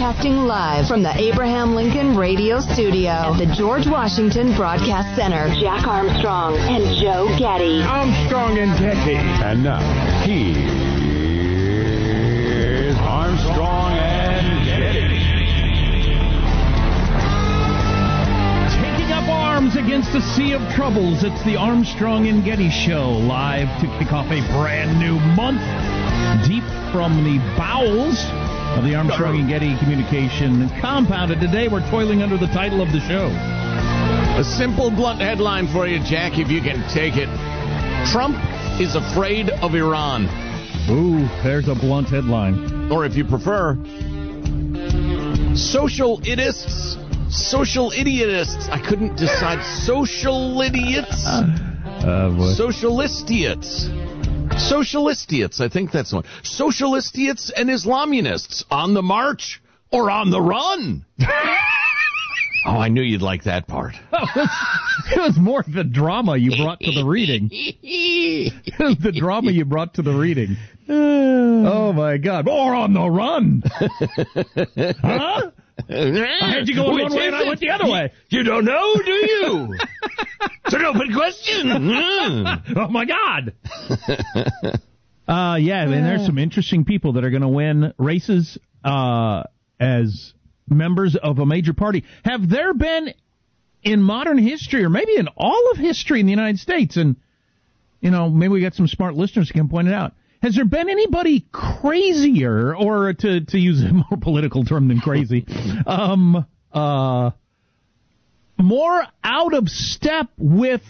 Broadcasting live from the Abraham Lincoln Radio Studio at the George Washington Broadcast Center. Jack Armstrong and Joe Getty. Armstrong and Getty. And now, here's Armstrong and Getty. Taking up arms against a sea of troubles, it's the Armstrong and Getty Show, live to kick off a brand new month, deep from the bowels of the Armstrong and Getty communication compound. And today we're toiling under the title of the show. A simple, blunt headline for you, Jack, if you can take it. Trump is afraid of Iran. Ooh, there's a blunt headline. Or if you prefer, social idiots. Social idiotists. I couldn't decide. Social idiots. Socialistiots. Socialistiots, I think that's the one. Socialistiots and Islamianists on the march or on the run. Oh, I knew you'd like that part. It was more the drama you brought to the reading. It was the drama you brought to the reading. Oh, my God. Or on the run. Huh? I had you going one way and I went the other way. You don't know, do you? It's an open question. Oh, my God. Yeah, and there's some interesting people that are going to win races as members of a major party. Have there been in modern history, or maybe in all of history in the United States, and, you know, maybe we got some smart listeners who can point it out, has there been anybody crazier, or to use a more political term than crazy, more out of step with,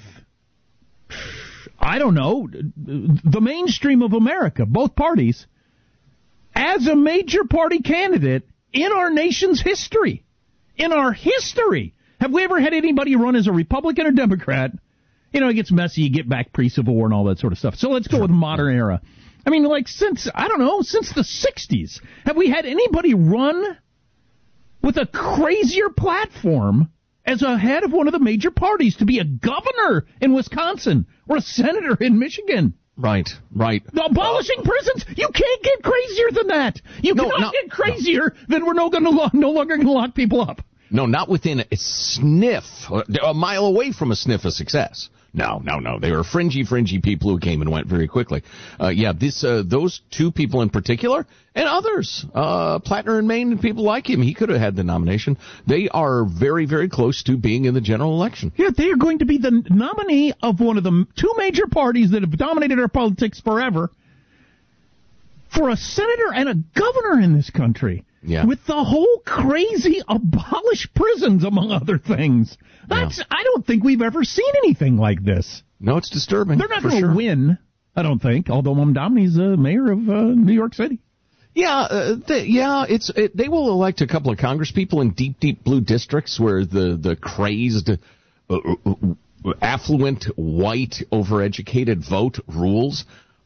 I don't know, the mainstream of America, both parties, as a major party candidate in our nation's history? In our history. Have we ever had anybody run as a Republican or Democrat? You know, it gets messy, you get back pre-Civil War and all that sort of stuff. So let's go with modern era. I mean, like, since the 60s, have we had anybody run with a crazier platform as a head of one of the major parties to be a governor in Wisconsin or a senator in Michigan? Right. Abolishing prisons? You can't get crazier than that. You cannot get crazier than we're no longer going to lock people up. No, not within a sniff, a mile away from a sniff of success. No. They were fringy people who came and went very quickly. Those two people in particular, and others, Plattner and Maine and people like him, he could have had the nomination. They are very, very close to being in the general election. Yeah, they are going to be the nominee of one of the two major parties that have dominated our politics forever for a senator and a governor in this country. Yeah. With the whole crazy abolish prisons, among other things. I don't think we've ever seen anything like this. No, it's disturbing. They're not going to win, I don't think, although Mamdani's mayor of New York City. Yeah, they will elect a couple of congresspeople in deep blue districts where the crazed, affluent, white, overeducated vote rules.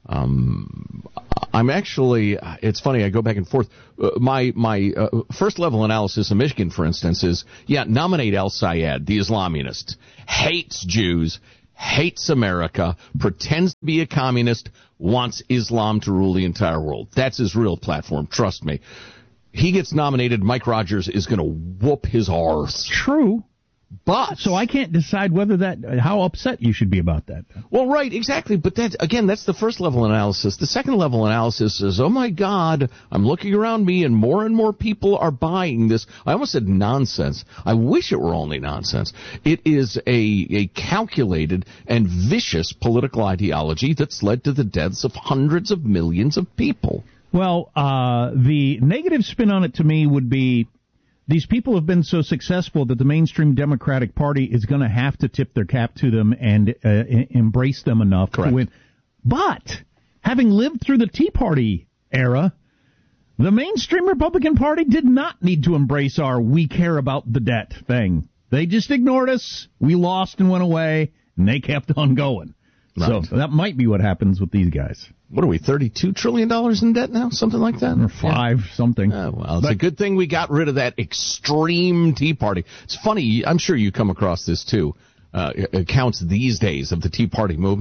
I'm actually, it's funny, I go back and forth. My first level analysis in Michigan, for instance, is, nominate El Sayed, the Islamianist, hates Jews, hates America, pretends to be a communist, wants Islam to rule the entire world. That's his real platform, trust me. He gets nominated, Mike Rogers is going to whoop his arse. True. But so I can't decide how upset you should be about that. Well, right, exactly. But that's the first level analysis. The second level analysis is, oh my God, I'm looking around me and more people are buying this. I almost said nonsense. I wish it were only nonsense. It is a calculated and vicious political ideology that's led to the deaths of hundreds of millions of people. Well, the negative spin on it to me would be, these people have been so successful that the mainstream Democratic Party is going to have to tip their cap to them and embrace them enough to win. But having lived through the Tea Party era, the mainstream Republican Party did not need to embrace our "we care about the debt" thing. They just ignored us. We lost and went away, and they kept on going. Right. So that might be what happens with these guys. What are we, $32 trillion in debt now? Something like that? Or five, something. Well, it's a good thing we got rid of that extreme Tea Party. It's funny, I'm sure you come across this too, accounts these days of the Tea Party movement.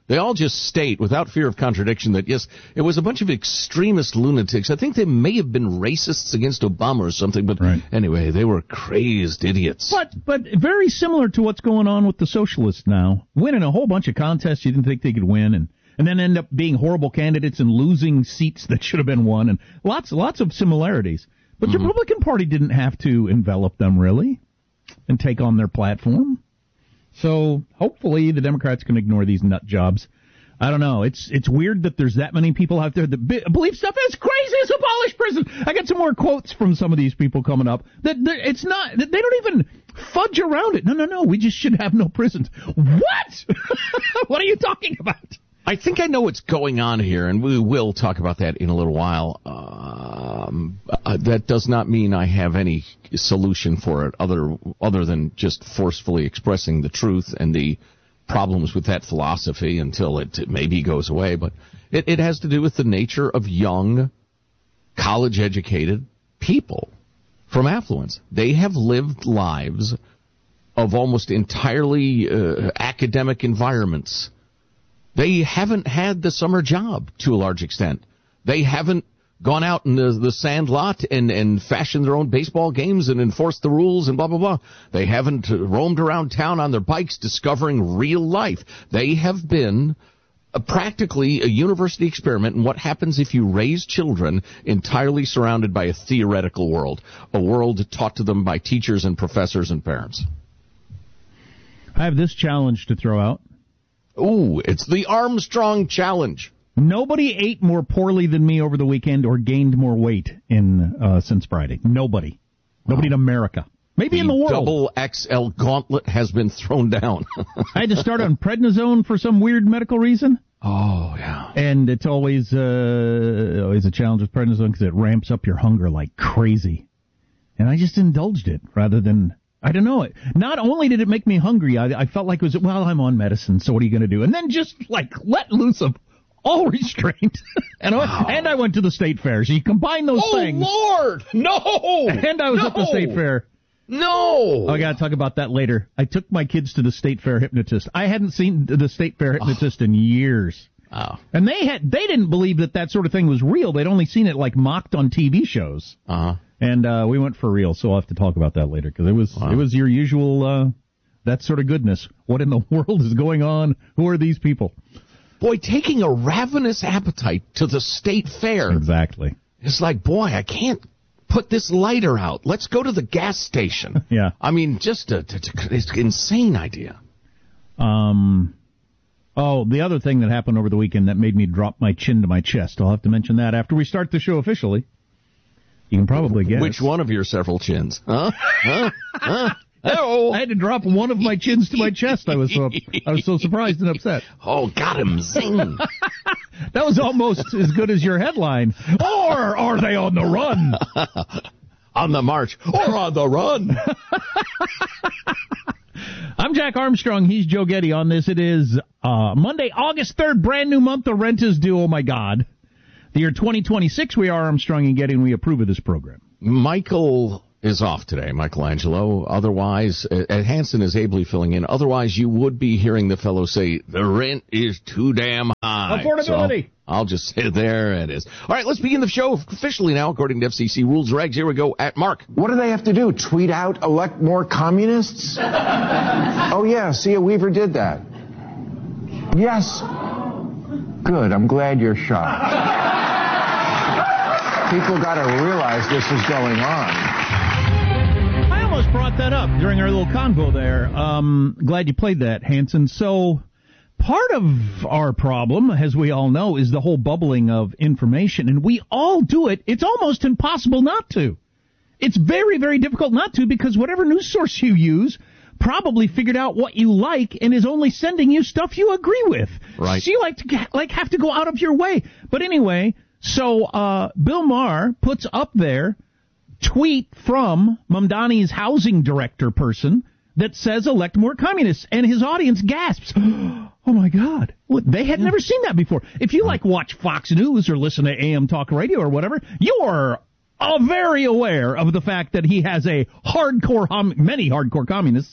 They all just state, without fear of contradiction, that, yes, it was a bunch of extremist lunatics. I think they may have been racists against Obama or something, but anyway, they were crazed idiots. But very similar to what's going on with the socialists now. Winning a whole bunch of contests you didn't think they could win, and then end up being horrible candidates and losing seats that should have been won, and lots of similarities. But the Republican Party didn't have to envelop them, really, and take on their platform. So hopefully the Democrats can ignore these nut jobs. I don't know. It's weird that there's that many people out there that believe stuff as crazy as abolish prison. I got some more quotes from some of these people coming up. That it's not. They don't even fudge around it. No. We just should have no prisons. What? What are you talking about? I think I know what's going on here, and we will talk about that in a little while. That does not mean I have any solution for it other than just forcefully expressing the truth and the problems with that philosophy until it maybe goes away. But it has to do with the nature of young, college-educated people from affluence. They have lived lives of almost entirely academic environments. They haven't had the summer job to a large extent. They haven't gone out in the sand lot and fashioned their own baseball games and enforced the rules and blah, blah, blah. They haven't roamed around town on their bikes discovering real life. They have been practically a university experiment in what happens if you raise children entirely surrounded by a theoretical world, a world taught to them by teachers and professors and parents. I have this challenge to throw out. Ooh, it's the Armstrong Challenge. Nobody ate more poorly than me over the weekend or gained more weight since Friday. Nobody in America. Maybe in the world. Double XL gauntlet has been thrown down. I had to start on prednisone for some weird medical reason. Oh, yeah. And it's always a challenge with prednisone because it ramps up your hunger like crazy. And I just indulged it rather than... I don't know. Not only did it make me hungry, I felt like it was, well, I'm on medicine, so what are you going to do? And then just, let loose of all restraint. and I went to the state fair. So you combine those things. Oh, Lord! No! And I was at the state fair. No! I got to talk about that later. I took my kids to the state fair hypnotist. I hadn't seen the state fair hypnotist in years. Oh. And they didn't believe that sort of thing was real. They'd only seen it, mocked on TV shows. Uh-huh. And we went for real, so I'll have to talk about that later, because it was your usual, that sort of goodness. What in the world is going on? Who are these people? Boy, taking a ravenous appetite to the state fair. Exactly. It's like, boy, I can't put this lighter out. Let's go to the gas station. Yeah. I mean, just it's an insane idea. The other thing that happened over the weekend that made me drop my chin to my chest. I'll have to mention that after we start the show officially. You can probably guess. Which one of your several chins? Huh? Oh. I had to drop one of my chins to my chest. I was so surprised and upset. Oh, got him. Zing. That was almost as good as your headline. Or are they on the run? On the march. Or on the run. I'm Jack Armstrong. He's Joe Getty on this. It is Monday, August 3rd, brand new month. The rent is due. Oh, my God. The year 2026, we are Armstrong and Getty, and we approve of this program. Michael is off today, Michelangelo. Otherwise, Hanson is ably filling in. Otherwise, you would be hearing the fellow say, the rent is too damn high. Affordability. So I'll just say, there it is. All right, let's begin the show officially now, according to FCC rules and regs. Here we go at Mark. What do they have to do? Tweet out, elect more communists? Oh, yeah, Sia Weaver did that. Yes. Good, I'm glad you're shocked. People got to realize this is going on. I almost brought that up during our little convo there. Glad you played that, Hanson. So part of our problem, as we all know, is the whole bubbling of information, and we all do it. It's almost impossible not to. It's very, very difficult not to, because whatever news source you use probably figured out what you like and is only sending you stuff you agree with. Right. So you have to go out of your way. But anyway, so Bill Maher puts up there tweet from Mamdani's housing director person that says elect more communists, and his audience gasps. Oh my God. Well, they had never seen that before. If you watch Fox News or listen to AM talk radio or whatever, you are very aware of the fact that he has many hardcore communists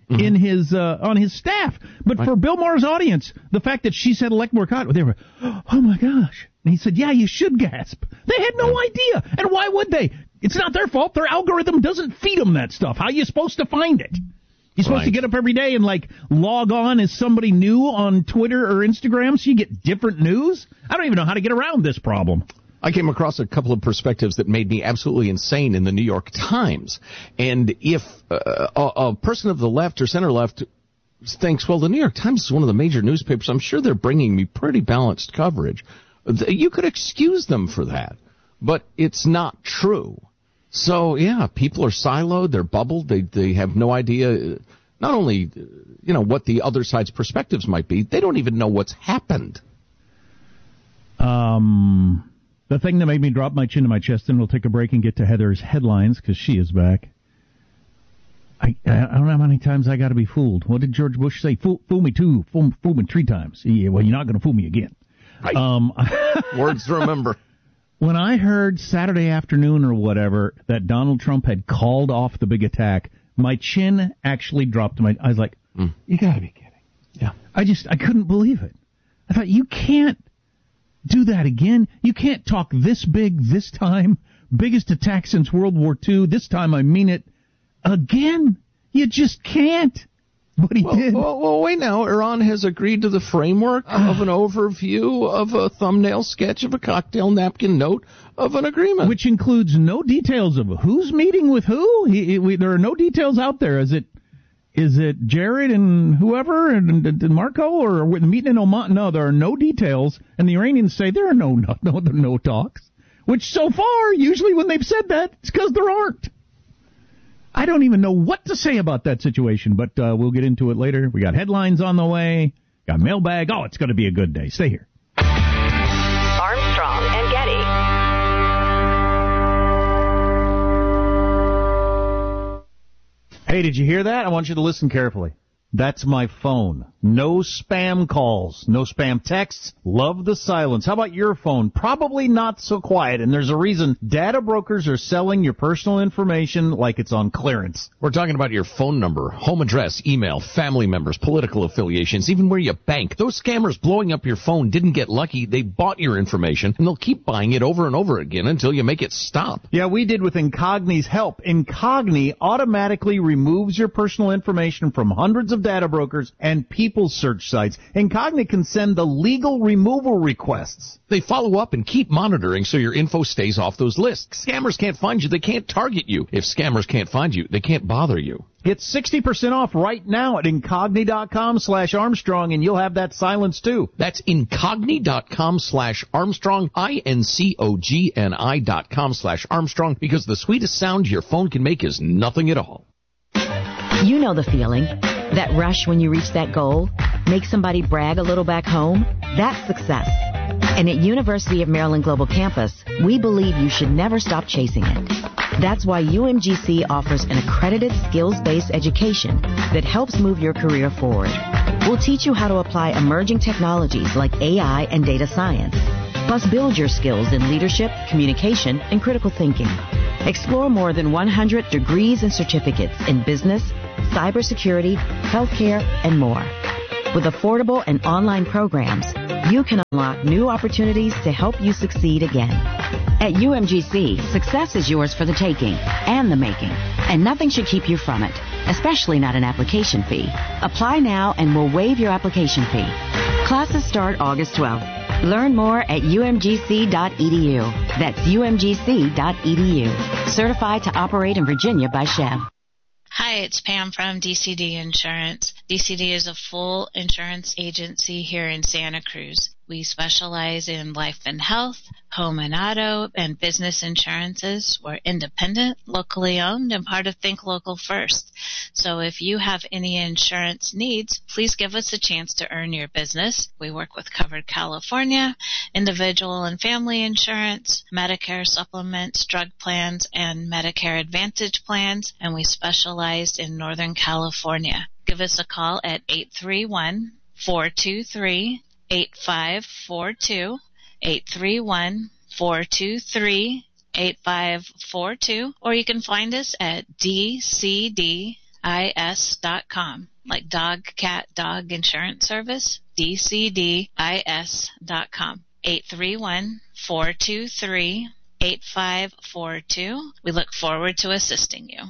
in his on his staff. But for Bill Maher's audience, the fact that she said elect more cotton, they were, oh my gosh. And he said, yeah, you should gasp. They had no idea. And why would they? It's not their fault. Their algorithm doesn't feed them that stuff. How are you supposed to find it? You're supposed to get up every day and, log on as somebody new on Twitter or Instagram so you get different news? I don't even know how to get around this problem. I came across a couple of perspectives that made me absolutely insane in the New York Times. And if a person of the left or center left thinks, well, the New York Times is one of the major newspapers, I'm sure they're bringing me pretty balanced coverage, you could excuse them for that. But it's not true. So, yeah, people are siloed, they're bubbled, they have no idea, not only, what the other side's perspectives might be, they don't even know what's happened. The thing that made me drop my chin to my chest, and we'll take a break and get to Heather's headlines, because she is back. I don't know how many times I got to be fooled. What did George Bush say? Fool me two, fool me three times. Yeah, well, you're not going to fool me again. Words to remember. When I heard Saturday afternoon or whatever that Donald Trump had called off the big attack, my chin actually dropped to I was like, you got to be kidding. Yeah. I couldn't believe it. I thought, you can't do that again. You can't talk this big this time. Biggest attack since World War II. This time I mean it. Again? You just can't. But he did. Well, wait now. Iran has agreed to the framework of an overview of a thumbnail sketch of a cocktail napkin note of an agreement. Which includes no details of who's meeting with who. There are no details out there. Is it Jared and whoever and Marco, or with the meeting in Oman? No, there are no details. And the Iranians say there are no talks. Which so far, usually when they've said that, it's because there aren't. I don't even know what to say about that situation, but we'll get into it later. We got headlines on the way, got mailbag. Oh, it's going to be a good day. Stay here. Armstrong and Getty. Hey, did you hear that? I want you to listen carefully. That's my phone. No spam calls, no spam texts. Love the silence. How about your phone? Probably not so quiet, and there's a reason. Data brokers are selling your personal information like it's on clearance. We're talking about your phone number, home address, email, family members, political affiliations, even where you bank. Those scammers blowing up your phone didn't get lucky. They bought your information, and they'll keep buying it over and over again until you make it stop. Yeah, we did with Incogni's help. Incogni automatically removes your personal information from hundreds of data brokers and people search sites. Incogni can send the legal removal requests. They follow up and keep monitoring so your info stays off those lists. Scammers can't find you. They can't target you. If scammers can't find you, they can't bother you. Get 60% off right now at Incogni.com/Armstrong, and you'll have that silence too. That's Incogni.com/Armstrong, INCOGNI.com/Armstrong, because the sweetest sound your phone can make is nothing at all. You know the feeling. That rush when you reach that goal? Make somebody brag a little back home? That's success. And at University of Maryland Global Campus, we believe you should never stop chasing it. That's why UMGC offers an accredited skills-based education that helps move your career forward. We'll teach you how to apply emerging technologies like AI and data science, plus build your skills in leadership, communication, and critical thinking. Explore more than 100 degrees and certificates in business, cybersecurity, healthcare, and more. With affordable and online programs, you can unlock new opportunities to help you succeed again. At UMGC, success is yours for the taking and the making, and nothing should keep you from it, especially not an application fee. Apply now and we'll waive your application fee. Classes start August 12th. Learn more at umgc.edu. That's umgc.edu. Certified to operate in Virginia by Chev. Hi, it's Pam from DCD Insurance. DCD is a full insurance agency here in Santa Cruz. We specialize in life and health, home and auto, and business insurances. We're independent, locally owned, and part of Think Local First. So if you have any insurance needs, please give us a chance to earn your business. We work with Covered California, individual and family insurance, Medicare supplements, drug plans, and Medicare Advantage plans, and we specialize in Northern California. Give us a call at 831-423-8542, 831-423-8542, or you can find us at DCD DCDIS.com. Like dog, cat, dog insurance service, DCDIS.com. 831-423-8542. We look forward to assisting you.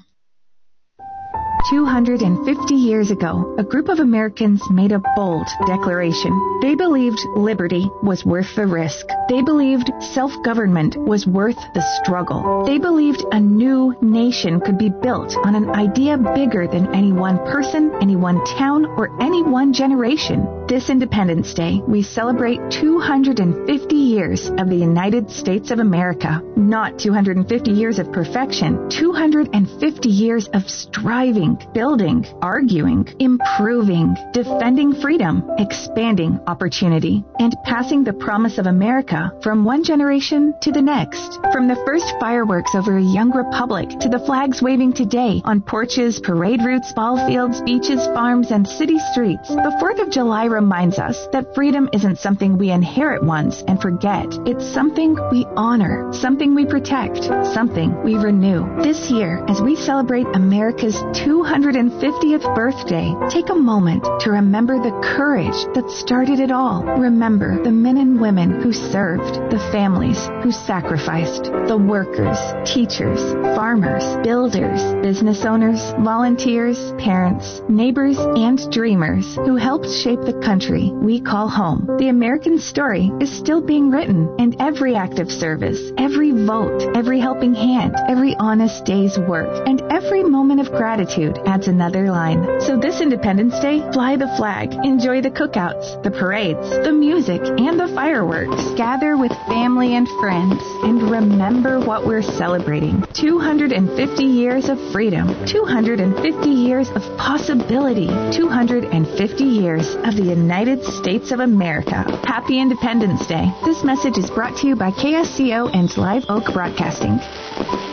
250 years ago, a group of Americans made a bold declaration. They believed liberty was worth the risk. They believed self-government was worth the struggle. They believed a new nation could be built on an idea bigger than any one person, any one town, or any one generation. This Independence Day, we celebrate 250 years of the United States of America. Not 250 years of perfection, 250 years of striving, building, arguing, improving, defending freedom, expanding opportunity, and passing the promise of America from one generation to the next. From the first fireworks over a young republic to the flags waving today on porches, parade routes, ball fields, beaches, farms, and city streets, the 4th of July reminds us that freedom isn't something we inherit once and forget. It's something we honor, something we protect, something we renew. This year, as we celebrate America's 250th birthday, take a moment to remember the courage that started it all. Remember the men and women who served, the families who sacrificed, the workers, teachers, farmers, builders, business owners, volunteers, parents, neighbors, and dreamers who helped shape the country we call home. The American story is still being written, and every act of service, every vote, every helping hand, every honest day's work, and every moment of gratitude adds another line. So this Independence Day, fly the flag, enjoy the cookouts, the parades, the music, and the fireworks. Gather with family and friends, and remember what we're celebrating. 250 years of freedom, 250 years of possibility, 250 years of the United States of America. Happy Independence Day. This message is brought to you by KSCO and Live Oak Broadcasting.